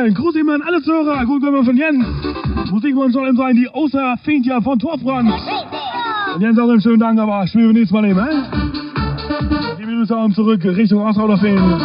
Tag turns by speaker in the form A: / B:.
A: Dankeschön. Gruß immer an alle Zuhörer. Gut, wenn wir von Jens. Musikwunsch soll ihm sein, die Oster Fintja von Torfbrand. Und Jens auch einen schönen Dank, aber spielen wir nächstes Mal eben, Liebe Grüße auch zurück Richtung Osrauderfeen.